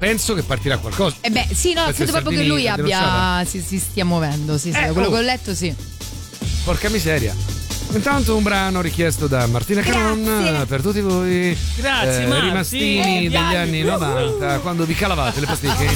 penso che partirà qualcosa. Sì, no, Queste credo proprio che sardine lui denunciate? si stia muovendo, sì, da quello che ho letto, sì. Porca miseria. Intanto un brano richiesto da Martina Caron per tutti voi Grazie, Marti. rimastini degli anni 90, quando vi calavate le pasticche